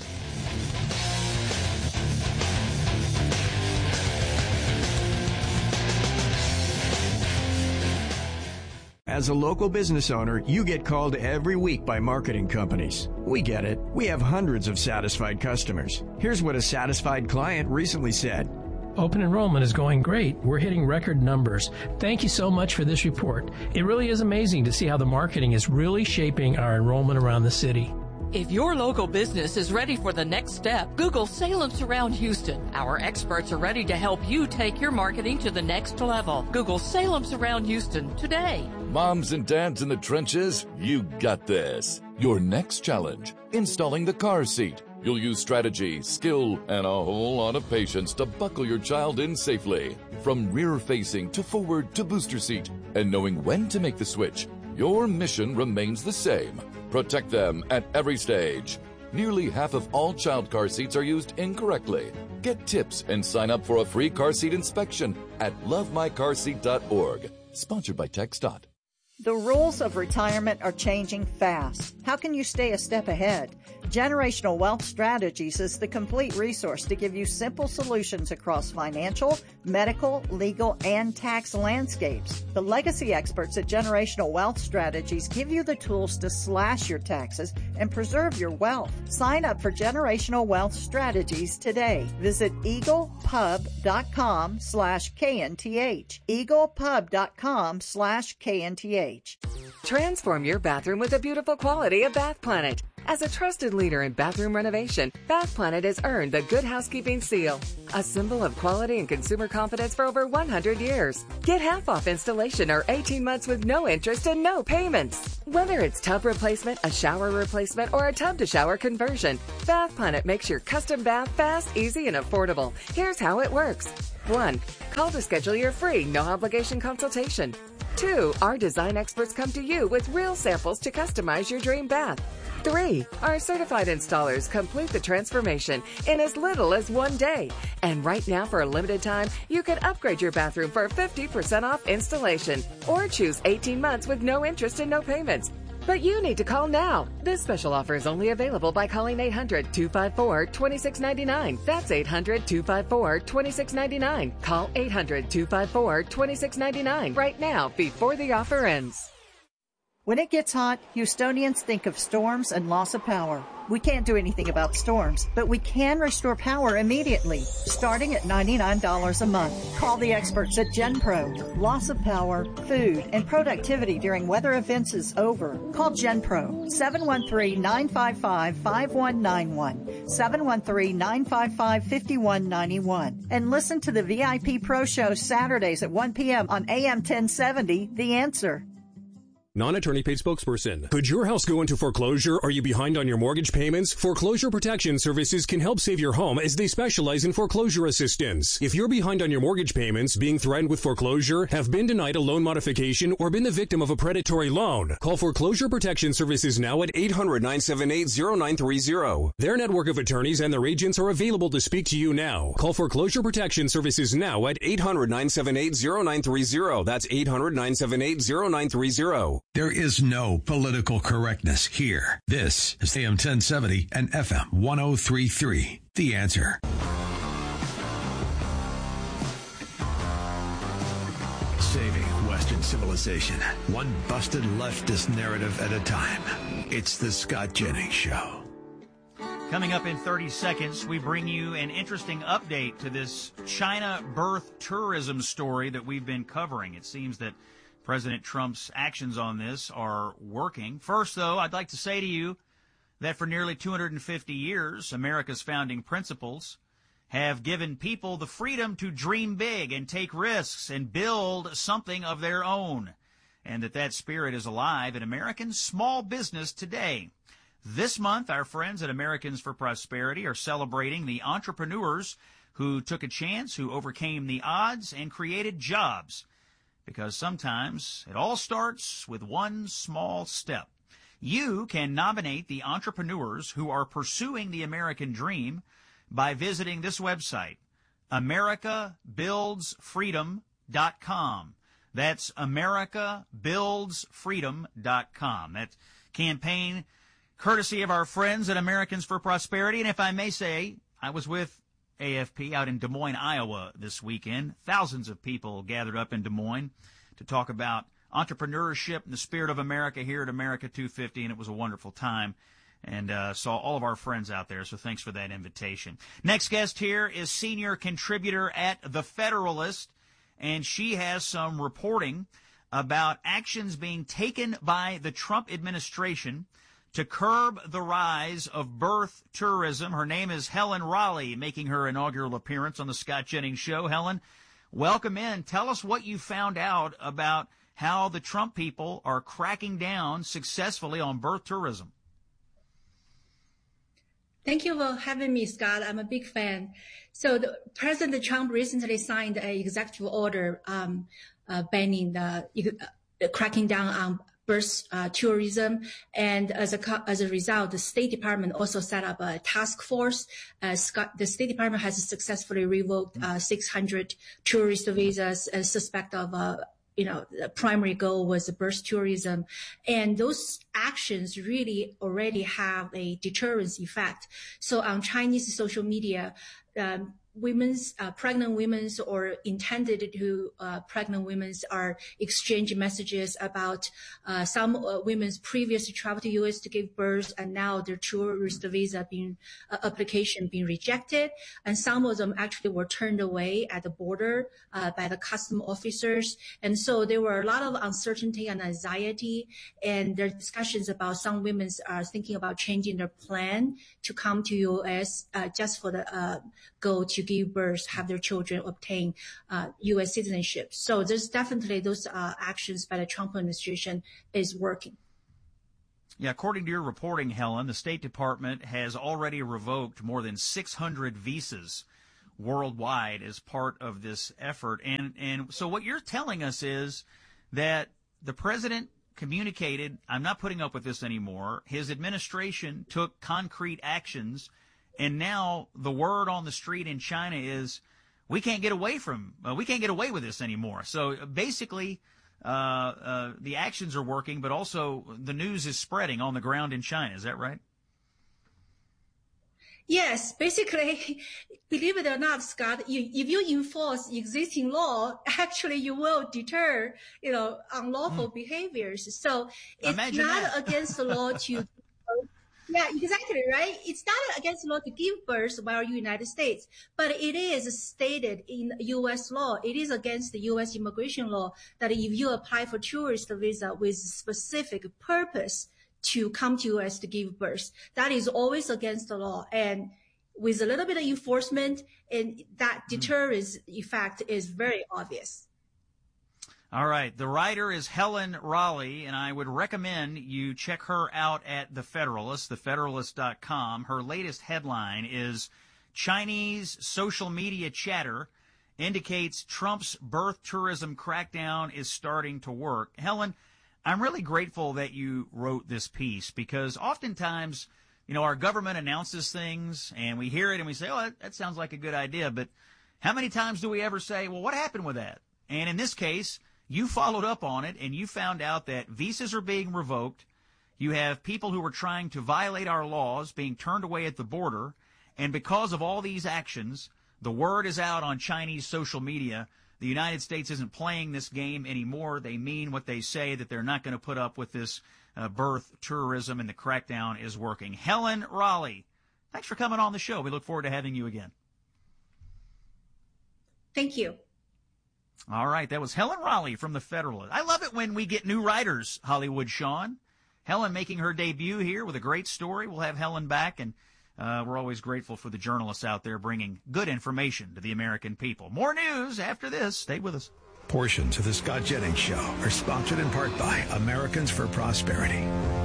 As a local business owner, you get called every week by marketing companies. We get it. We have hundreds of satisfied customers. Here's what a satisfied client recently said. Open enrollment is going great. We're hitting record numbers. Thank you so much for this report. It really is amazing to see how the marketing is really shaping our enrollment around the city. If your local business is ready for the next step, Google Salem Surround Houston. Our experts are ready to help you take your marketing to the next level. Google Salem Surround Houston today. Moms and dads in the trenches, you got this. Your next challenge, installing the car seat. You'll use strategy, skill, and a whole lot of patience to buckle your child in safely. From rear-facing to forward to booster seat. And knowing when to make the switch, your mission remains the same. Protect them at every stage. Nearly half of all child car seats are used incorrectly. Get tips and sign up for a free car seat inspection at lovemycarseat.org. Sponsored by TxDOT. The rules of retirement are changing fast. How can you stay a step ahead? Generational Wealth Strategies is the complete resource to give you simple solutions across financial, medical, legal, and tax landscapes. The legacy experts at Generational Wealth Strategies give you the tools to slash your taxes and preserve your wealth. Sign up for Generational Wealth Strategies today. Visit eaglepub.com/KNTH. eaglepub.com/KNTH. Transform your bathroom with the beautiful quality of Bath Planet. As a trusted leader in bathroom renovation, Bath Planet has earned the Good Housekeeping seal, a symbol of quality and consumer confidence for over 100 years. Get half off installation or 18 months with no interest and no payments. Whether it's tub replacement, a shower replacement, or a tub-to-shower conversion, Bath Planet makes your custom bath fast, easy, and affordable. Here's how it works. 1. Call to schedule your free, no-obligation consultation. 2. Our design experts come to you with real samples to customize your dream bath. 3. Our certified installers complete the transformation in as little as 1 day. And right now, for a limited time, you can upgrade your bathroom for 50% off installation or choose 18 months with no interest and no payments. But you need to call now. This special offer is only available by calling 800-254-2699. That's 800-254-2699. Call 800-254-2699 right now before the offer ends. When it gets hot, Houstonians think of storms and loss of power. We can't do anything about storms, but we can restore power immediately, starting at $99 a month. Call the experts at GenPro. Loss of power, food, and productivity during weather events is over. Call GenPro, 713-955-5191, 713-955-5191, and listen to the VIP Pro Show Saturdays at 1 p.m. on AM 1070, The Answer. Non-attorney paid spokesperson. Could your house go into foreclosure? Are you behind on your mortgage payments? Foreclosure Protection Services can help save your home as they specialize in foreclosure assistance. If you're behind on your mortgage payments, being threatened with foreclosure, have been denied a loan modification, or been the victim of a predatory loan, call Foreclosure Protection Services now at 800-978-0930. Their network of attorneys and their agents are available to speak to you now. Call Foreclosure Protection Services now at 800-978-0930. That's 800-978-0930. There is no political correctness here. This is AM 1070 and FM 1033. The Answer. Saving Western civilization, one busted leftist narrative at a time. It's the Scott Jennings Show. Coming up in 30 seconds, we bring you an interesting update to this China birth tourism story that we've been covering. It seems that President Trump's actions on this are working. First, though, I'd like to say to you that for nearly 250 years, America's founding principles have given people the freedom to dream big and take risks and build something of their own, and that spirit is alive in American small business today. This month, our friends at Americans for Prosperity are celebrating the entrepreneurs who took a chance, who overcame the odds, and created jobs. Because sometimes it all starts with one small step. You can nominate the entrepreneurs who are pursuing the American dream by visiting this website, AmericaBuildsFreedom.com. That's AmericaBuildsFreedom.com. That campaign courtesy of our friends at Americans for Prosperity. And if I may say, I was with AFP out in Des Moines, Iowa this weekend. Thousands of people gathered up in Des Moines to talk about entrepreneurship and the spirit of America here at America 250, and it was a wonderful time. And saw all of our friends out there, so thanks for that invitation. Next guest here is senior contributor at The Federalist, and she has some reporting about actions being taken by the Trump administration to curb the rise of birth tourism. Her name is Helen Raleigh, making her inaugural appearance on the Scott Jennings Show. Helen, welcome in. Tell us what you found out about how the Trump people are cracking down successfully on birth tourism. Thank you for having me, Scott. I'm a big fan. So President Trump recently signed an executive order banning cracking down on birth tourism, and as a result, the State Department also set up a task force. The State Department has successfully revoked 600 tourist visas suspect of the primary goal was birth tourism. And those actions really already have a deterrence effect. So on Chinese social media, pregnant women or intended to pregnant women are exchanging messages about some women's previously traveled to U.S. to give birth, and now their tourist visa application being rejected, and some of them actually were turned away at the border by the custom officers. And so there were a lot of uncertainty and anxiety, and there are discussions about some women are thinking about changing their plan to come to U.S. Just for the goal to give birth, have their children obtain U.S. citizenship. So there's definitely those actions by the Trump administration is working. Yeah, according to your reporting, Helen, the State Department has already revoked more than 600 visas worldwide as part of this effort. And so what you're telling us is that the president communicated, I'm not putting up with this anymore. His administration took concrete actions. And now the word on the street in China is we can't get away with this anymore. So basically, the actions are working, but also the news is spreading on the ground in China. Is that right? Yes, basically, believe it or not, Scott, if you enforce existing law, actually you will deter, unlawful behaviors. So it's not against the law to. Yeah, exactly, right? It's not against the law to give birth while in the United States, but it is stated in U.S. law. It is against the U.S. immigration law that if you apply for tourist visa with specific purpose to come to U.S. to give birth, that is always against the law. And with a little bit of enforcement, and that deterrence effect is very obvious. All right. The writer is Helen Raleigh, and I would recommend you check her out at The Federalist, thefederalist.com. Her latest headline is Chinese social media chatter indicates Trump's birth tourism crackdown is starting to work. Helen, I'm really grateful that you wrote this piece because oftentimes, our government announces things and we hear it and we say, oh, that sounds like a good idea. But how many times do we ever say, well, what happened with that? And in this case, you followed up on it, and you found out that visas are being revoked. You have people who were trying to violate our laws being turned away at the border. And because of all these actions, the word is out on Chinese social media. The United States isn't playing this game anymore. They mean what they say, that they're not going to put up with this birth tourism, and the crackdown is working. Helen Raleigh, thanks for coming on the show. We look forward to having you again. Thank you. All right, that was Helen Raleigh from The Federalist. I love it when we get new writers, Hollywood Sean. Helen making her debut here with a great story. We'll have Helen back, and we're always grateful for the journalists out there bringing good information to the American people. More news after this. Stay with us. Portions of the Scott Jennings Show are sponsored in part by Americans for Prosperity.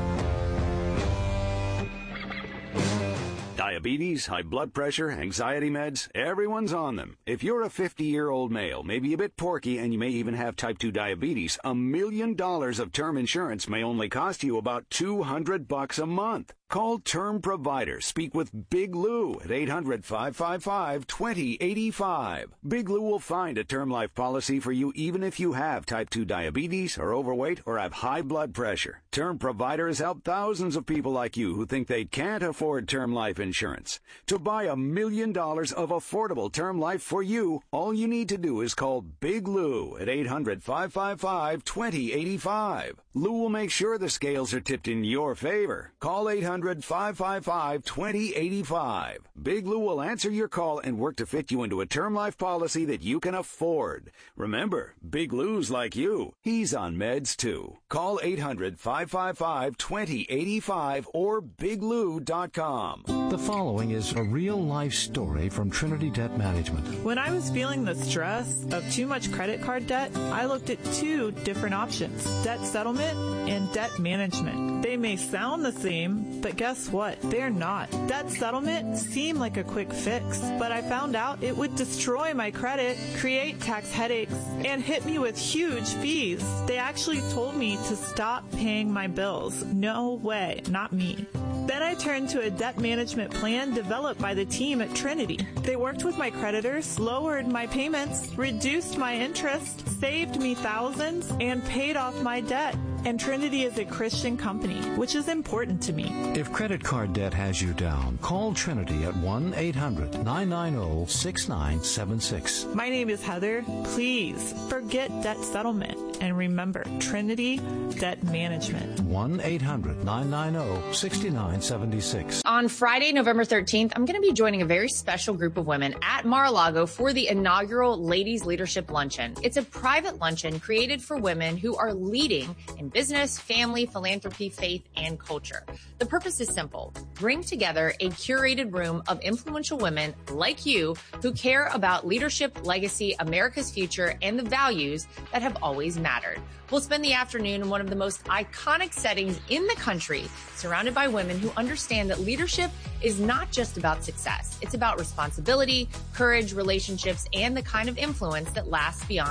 Diabetes, high blood pressure, anxiety meds, everyone's on them. If you're a 50-year-old male, maybe a bit porky, and you may even have type 2 diabetes, $1 million of term insurance may only cost you about $200 a month. Call Term Provider. Speak with Big Lou at 800-555-2085. Big Lou will find a term life policy for you even if you have type 2 diabetes, are overweight, or have high blood pressure. Term Provider has helped thousands of people like you who think they can't afford term life insurance. To buy $1 million of affordable term life for you, all you need to do is call Big Lou at 800-555-2085. Lou will make sure the scales are tipped in your favor. Call 800-555-2085. Big Lou will answer your call and work to fit you into a term life policy that you can afford. Remember, Big Lou's like you. He's on meds too. Call 800-555-2085 or biglou.com. The following is a real-life story from Trinity Debt Management. When I was feeling the stress of too much credit card debt, I looked at two different options, debt settlement and debt management. They may sound the same, but guess what? They're not. Debt settlement seemed like a quick fix, but I found out it would destroy my credit, create tax headaches, and hit me with huge fees. They actually told me to stop paying my bills. No way, not me. Then I turned to a debt management plan developed by the team at Trinity. They worked with my creditors, lowered my payments, reduced my interest, saved me thousands, and paid off my debt. And Trinity is a Christian company, which is important to me. If credit card debt has you down, call Trinity at 1-800-990-6976. My name is Heather. Please forget debt settlement and remember Trinity Debt Management. 1-800-990-6976. On Friday, November 13th, I'm going to be joining a very special group of women at Mar-a-Lago for the inaugural Ladies Leadership Luncheon. It's a private luncheon created for women who are leading in business, family, philanthropy, faith, and culture. The purpose is simple. Bring together a curated room of influential women like you who care about leadership, legacy, America's future, and the values that have always mattered. We'll spend the afternoon in one of the most iconic settings in the country, surrounded by women who understand that leadership is not just about success. It's about responsibility, courage, relationships, and the kind of influence that lasts beyond